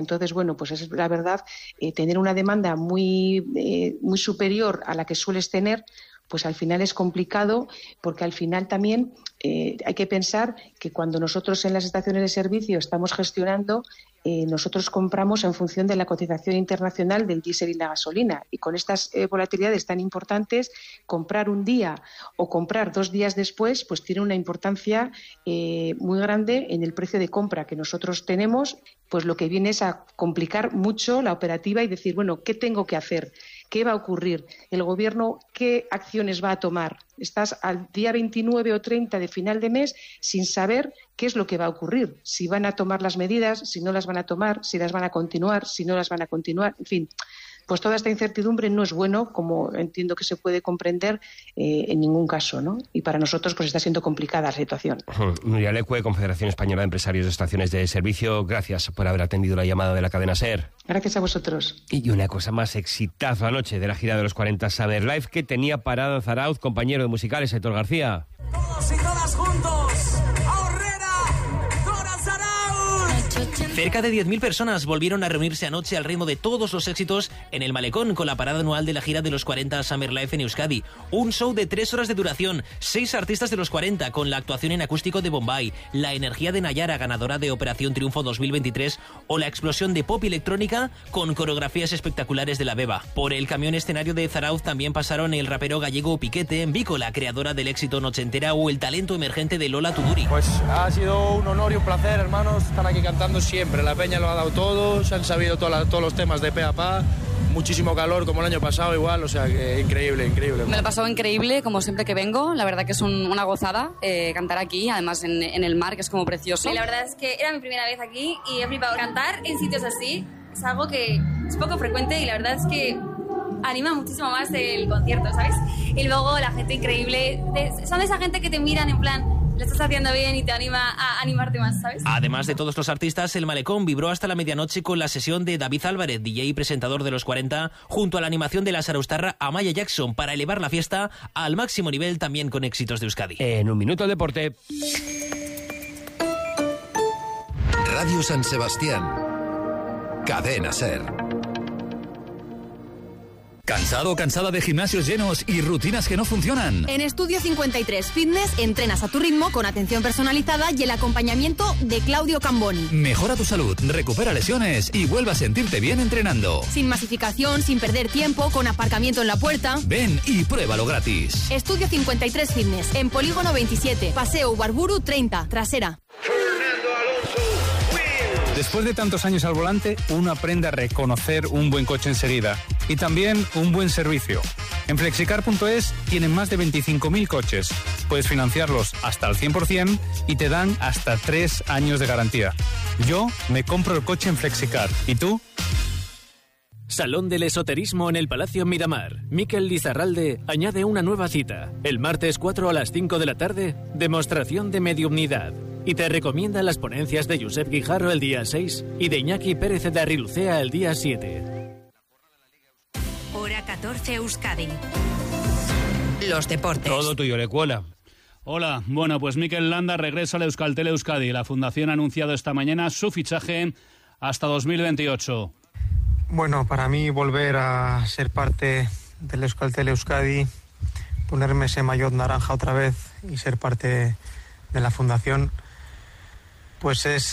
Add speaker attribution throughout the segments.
Speaker 1: Entonces, bueno, pues es la verdad, tener una demanda muy superior a la que sueles tener, pues al final es complicado, porque al final también hay que pensar que cuando nosotros en las estaciones de servicio estamos gestionando, nosotros compramos en función de la cotización internacional del diésel y la gasolina, y con estas volatilidades tan importantes, comprar un día o comprar 2 días después, pues tiene una importancia muy grande en el precio de compra que nosotros tenemos, pues lo que viene es a complicar mucho la operativa y decir, bueno, ¿qué tengo que hacer? ¿Qué va a ocurrir? ¿El Gobierno qué acciones va a tomar? Estás al día 29 o 30 de final de mes sin saber qué es lo que va a ocurrir. Si van a tomar las medidas, si no las van a tomar, si las van a continuar, si no las van a continuar, en fin. Pues toda esta incertidumbre no es bueno, como entiendo que se puede comprender, en ningún caso, ¿no? Y para nosotros pues está siendo complicada la situación.
Speaker 2: Nuria Lecue, Confederación Española de Empresarios de Estaciones de Servicio, gracias por haber atendido la llamada de la cadena SER.
Speaker 1: Gracias a vosotros.
Speaker 2: Y una cosa más, exitazo anoche de la gira de los 40 Summer Live que tenía parado en Zarauz, compañero de musicales, Héctor García.
Speaker 3: Todos y todas juntos, cerca de 10.000 personas volvieron a reunirse anoche al ritmo de todos los éxitos en el Malecón con la parada anual de la gira de los 40 Summer Live en Euskadi. Un show de 3 horas de duración, 6 artistas de los 40 con la actuación en acústico de Bombay, la energía de Nayara, ganadora de Operación Triunfo 2023, o la explosión de pop y electrónica con coreografías espectaculares de la Beba. Por el camión escenario de Zarauz también pasaron el rapero gallego Piquete, Vico, la creadora del éxito nochentera, o el talento emergente de Lola Tuduri.
Speaker 4: Pues ha sido un honor y un placer, hermanos, estar aquí cantando siempre. La peña lo ha dado todo, se han sabido todos los temas de pe a pa, muchísimo calor como el año pasado igual, o sea que increíble.
Speaker 5: Me lo he pasado increíble, como siempre que vengo, la verdad que es una gozada cantar aquí, además en el mar, que es como precioso.
Speaker 6: Y la verdad es que era mi primera vez aquí y he flipado. Cantar en sitios así es algo que es poco frecuente y la verdad es que anima muchísimo más el concierto, ¿sabes? Y luego la gente increíble, son de esa gente que te miran en plan, lo estás haciendo bien y te anima a animarte más, ¿sabes?
Speaker 3: Además de todos los artistas, el Malecón vibró hasta la medianoche con la sesión de David Álvarez, DJ y presentador de los 40, junto a la animación de la saraustarra Amaya Jackson, para elevar la fiesta al máximo nivel, también con éxitos de Euskadi.
Speaker 2: En un minuto el deporte.
Speaker 7: Radio San Sebastián. Cadena SER.
Speaker 8: ¿Cansado o cansada de gimnasios llenos y rutinas que no funcionan?
Speaker 9: En Estudio 53 Fitness entrenas a tu ritmo con atención personalizada y el acompañamiento de Claudio Camboni.
Speaker 8: Mejora tu salud, recupera lesiones y vuelve a sentirte bien entrenando.
Speaker 9: Sin masificación, sin perder tiempo, con aparcamiento en la puerta.
Speaker 8: Ven y pruébalo gratis.
Speaker 9: Estudio 53 Fitness, en Polígono 27, Paseo Ubarburu 30, Trasera.
Speaker 10: Después de tantos años al volante, uno aprende a reconocer un buen coche enseguida y también un buen servicio. En Flexicar.es tienen más de 25.000 coches. Puedes financiarlos hasta el 100% y te dan hasta 3 años de garantía. Yo me compro el coche en Flexicar. ¿Y tú?
Speaker 11: Salón del Esoterismo en el Palacio Miramar. Miquel Lizarralde añade una nueva cita. El martes 4 a las 5 de la tarde, demostración de mediumnidad. Y te recomienda las ponencias de Josep Guijarro el día 6 y de Iñaki Pérez de Arrilucea el día 7.
Speaker 12: Hora 14 Euskadi. Los deportes.
Speaker 2: Todo tuyo, Lecuona.
Speaker 13: Hola, bueno, pues Mikel Landa regresa al Euskaltel Euskadi. La Fundación ha anunciado esta mañana su fichaje hasta 2028.
Speaker 14: Bueno, para mí volver a ser parte del Euskaltel Euskadi, ponerme ese maillot naranja otra vez y ser parte de la Fundación, pues es,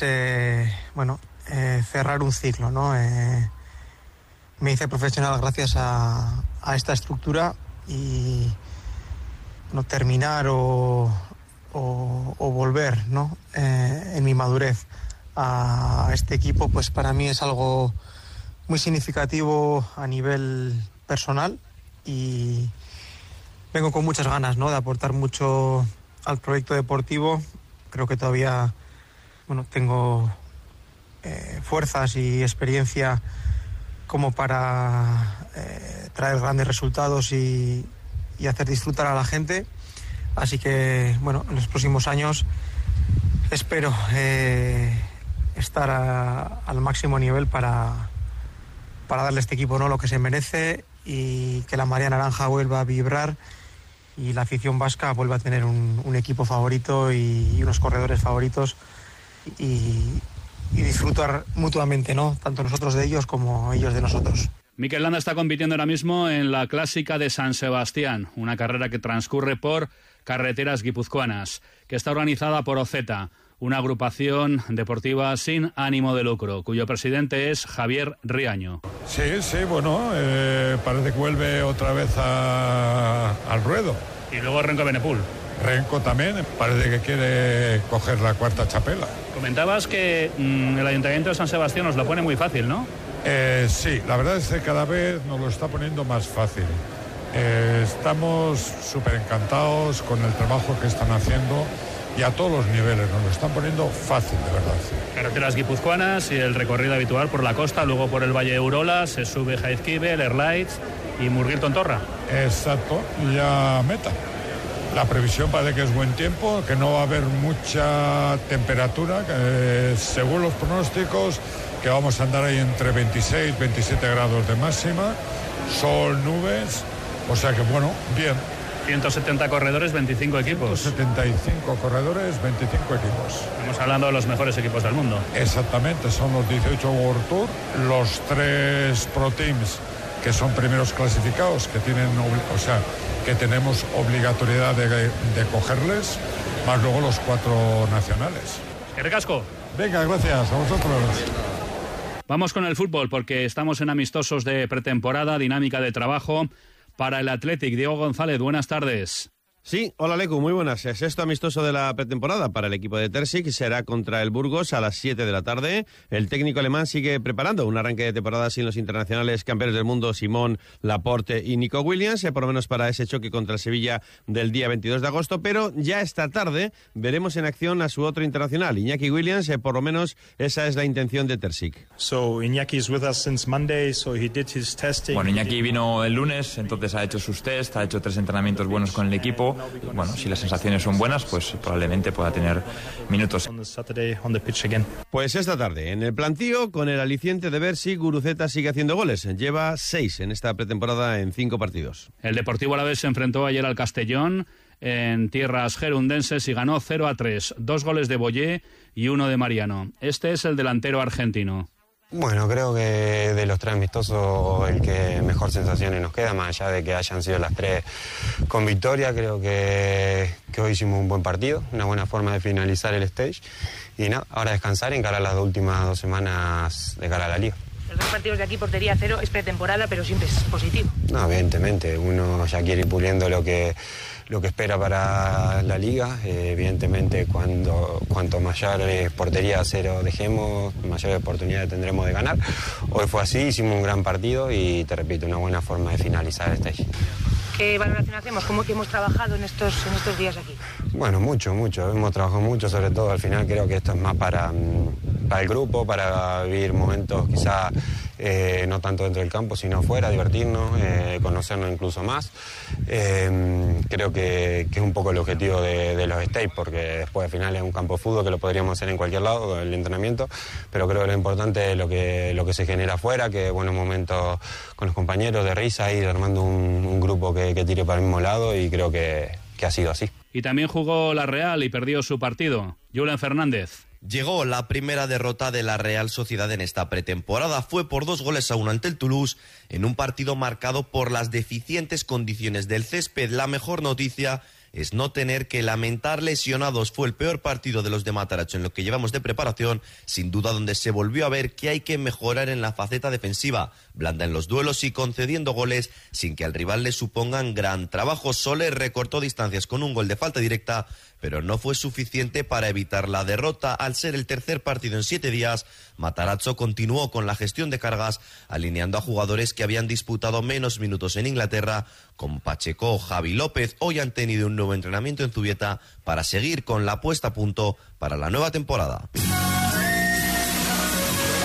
Speaker 14: cerrar un ciclo, ¿no? Me hice profesional gracias a esta estructura y terminar o volver, ¿no? En mi madurez a este equipo, pues para mí es algo muy significativo a nivel personal y vengo con muchas ganas, ¿no? De aportar mucho al proyecto deportivo. Creo que todavía tengo fuerzas y experiencia como para traer grandes resultados y hacer disfrutar a la gente. Así que, en los próximos años espero estar al máximo nivel para darle a este equipo, ¿no?, lo que se merece y que la marea naranja vuelva a vibrar y la afición vasca vuelva a tener un equipo favorito y unos corredores favoritos y disfrutar mutuamente, ¿no? Tanto nosotros de ellos como ellos de nosotros.
Speaker 13: Mikel Landa está compitiendo ahora mismo en la Clásica de San Sebastián, una carrera que transcurre por carreteras guipuzcoanas, que está organizada por OZETA, una agrupación deportiva sin ánimo de lucro, cuyo presidente es Javier Riaño.
Speaker 15: Sí, bueno, parece que vuelve otra vez al ruedo.
Speaker 13: Y luego Renko Benepul.
Speaker 15: Renko también, parece que quiere coger la cuarta chapela.
Speaker 13: Comentabas que el Ayuntamiento de San Sebastián nos lo pone muy fácil, ¿no?
Speaker 15: Sí, la verdad es que cada vez nos lo está poniendo más fácil. Estamos súper encantados con el trabajo que están haciendo y a todos los niveles nos lo están poniendo fácil, de verdad.
Speaker 13: Carreteras guipuzcoanas y el recorrido habitual por la costa, luego por el Valle de Urola, se sube Jaizkibel, Erlaitz y Murgil-Tontorra.
Speaker 15: Exacto, ya meta. La previsión parece que es buen tiempo, que no va a haber mucha temperatura, que según los pronósticos que vamos a andar ahí entre 26 y 27 grados de máxima, sol, nubes, o sea que bueno, bien.
Speaker 13: 170 corredores, 25 equipos.
Speaker 15: 175 corredores, 25 equipos.
Speaker 13: Estamos hablando de los mejores equipos del mundo.
Speaker 15: Exactamente, son los 18 World Tour, los 3 Pro Teams que son primeros clasificados, que tienen, o sea, que tenemos obligatoriedad de cogerles, más luego los 4 nacionales.
Speaker 13: ¡Qué recasco!
Speaker 15: Venga, gracias a vosotros.
Speaker 13: Vamos con el fútbol, porque estamos en amistosos de pretemporada, dinámica de trabajo para el Athletic. Diego González, buenas tardes.
Speaker 16: Sí, hola Lecu, muy buenas. El sexto amistoso de la pretemporada para el equipo de Terzic será contra el Burgos a las 7 de la tarde. El técnico alemán sigue preparando un arranque de temporada sin los internacionales campeones del mundo Simón, Laporte y Nico Williams, por lo menos para ese choque contra el Sevilla del día 22 de agosto, pero ya esta tarde veremos en acción a su otro internacional, Iñaki Williams, por lo menos esa es la intención de Terzic.
Speaker 17: Bueno, Iñaki vino el lunes, entonces ha hecho sus test, ha hecho 3 entrenamientos buenos con el equipo. Bueno, si las sensaciones son buenas, pues probablemente pueda tener minutos.
Speaker 16: Pues esta tarde, en el plantío, con el aliciente de ver si Guruceta sigue haciendo goles. Lleva 6 en esta pretemporada en 5 partidos.
Speaker 13: El Deportivo Alavés se enfrentó ayer al Castellón en tierras gerundenses y ganó 0-3. 2 goles de Boyé y 1 de Mariano. Este es el delantero argentino.
Speaker 18: Bueno, creo que de los 3 amistosos el que mejor sensaciones nos queda, más allá de que hayan sido las 3 con victoria, creo que hoy hicimos un buen partido, una buena forma de finalizar el stage y nada, ahora descansar y encarar las últimas 2 semanas de cara a la Liga.
Speaker 19: Los 2 partidos de aquí, portería 0, es pretemporada, pero siempre es positivo.
Speaker 18: No, evidentemente, uno ya quiere ir puliendo lo que espera para la Liga. Evidentemente, cuanto mayor portería 0 dejemos, mayor oportunidad tendremos de ganar. Hoy fue así, hicimos un gran partido y, te repito, una buena forma de finalizar el stage.
Speaker 19: ¿Qué valoración hacemos? ¿Cómo que hemos trabajado en estos días aquí?
Speaker 18: Bueno, mucho. Hemos trabajado mucho, sobre todo al final creo que esto es más para el grupo, para vivir momentos quizá no tanto dentro del campo, sino fuera, divertirnos, conocernos incluso más. Creo que es un poco el objetivo de los stages, porque después al final es un campo de fútbol que lo podríamos hacer en cualquier lado, el entrenamiento, pero creo que lo importante es lo que se genera afuera, que buenos momentos con los compañeros de risa, ir armando un grupo que tire para el mismo lado y creo que ha sido así.
Speaker 13: Y también jugó la Real y perdió su partido. Julen Fernández.
Speaker 20: Llegó la primera derrota de la Real Sociedad en esta pretemporada. Fue por 2-1 ante el Toulouse en un partido marcado por las deficientes condiciones del césped. La mejor noticia es no tener que lamentar lesionados. Fue el peor partido de los de Matarazzo en lo que llevamos de preparación, sin duda donde se volvió a ver que hay que mejorar en la faceta defensiva, blanda en los duelos y concediendo goles sin que al rival le supongan gran trabajo. Soler recortó distancias con un gol de falta directa, pero no fue suficiente para evitar la derrota. Al ser el tercer partido en 7 días, Matarazzo continuó con la gestión de cargas, alineando a jugadores que habían disputado menos minutos en Inglaterra, como Pacheco o Javi López. Hoy han tenido un nuevo entrenamiento en Zubieta para seguir con la puesta a punto para la nueva temporada.
Speaker 21: ¿Listo?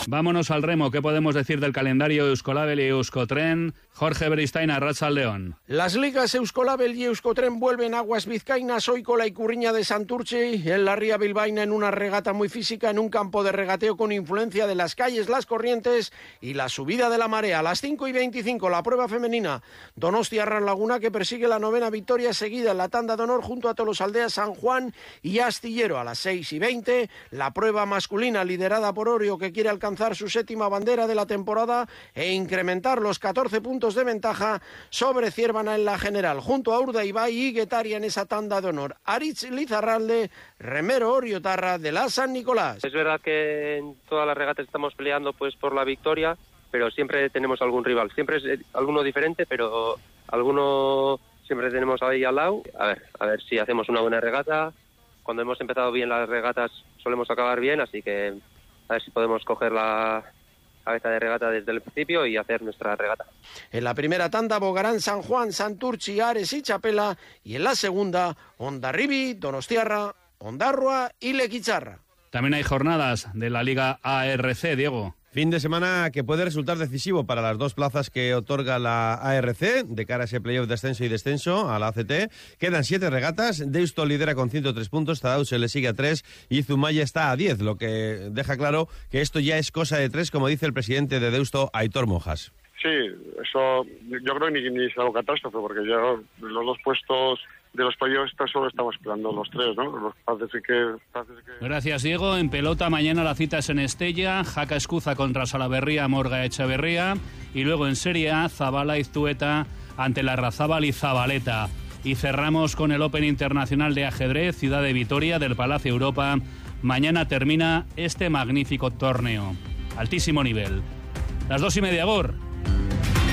Speaker 13: Vámonos al remo. ¿Qué podemos decir del calendario Euskolabel y Euskotren? Jorge Beristain, Arratsaldeon.
Speaker 21: Las ligas Euskolabel y Euskotren vuelven a aguas vizcaínas hoy con la Icurriña de Santurce en la ría bilbaína en una regata muy física en un campo de regateo con influencia de las calles, las corrientes y la subida de la marea. A las 5:25 la prueba femenina Donostiarra Laguna, que persigue la 9ª victoria seguida en la tanda de honor junto a Tolosaldea, San Juan y Astillero. A las 6:20 la prueba masculina liderada por Orio, que quiere alcanzar su 7ª bandera de la temporada e incrementar los 14 puntos de ventaja sobre Ciervana en la general, junto a Urdaibai y Guetaria en esa tanda de honor. Aritz Lizarralde, remero oriotarra de la San Nicolás.
Speaker 22: Es verdad que en todas las regatas estamos peleando pues por la victoria, pero siempre tenemos algún rival, siempre es alguno diferente, pero alguno siempre tenemos ahí al lado. A ver si hacemos una buena regata. Cuando hemos empezado bien las regatas solemos acabar bien, así que a ver si podemos coger la cabeza de regata desde el principio y hacer nuestra regata.
Speaker 21: En la primera tanda bogarán San Juan, Santurchi, Ares y Chapela, y en la segunda Hondarribi, Donostiarra, Ondarroa y Lequicharra.
Speaker 13: También hay jornadas de la Liga ARC, Diego.
Speaker 16: Fin de semana que puede resultar decisivo para las 2 plazas que otorga la ARC de cara a ese playoff de ascenso y descenso a la ACT. Quedan 7 regatas. Deusto lidera con 103 puntos, Tadau se le sigue a 3 y Zumaya está a 10, lo que deja claro que esto ya es cosa de 3, como dice el presidente de Deusto, Aitor Mojas.
Speaker 23: Sí, eso yo creo que ni es algo catástrofe, porque ya los 2 puestos de los playoffs solo estamos esperando los 3, ¿no? Parece que...
Speaker 13: Gracias, Diego. En pelota mañana la cita es en Estella, Jaca Escuza contra Salaberría, Morga Echeverría, y luego en Serie A, Zabala Iztueta ante la Larrazábal y Zabaleta. Y cerramos con el Open Internacional de Ajedrez, Ciudad de Vitoria, del Palacio Europa. Mañana termina este magnífico torneo. Altísimo nivel. Las 2:30, Gor.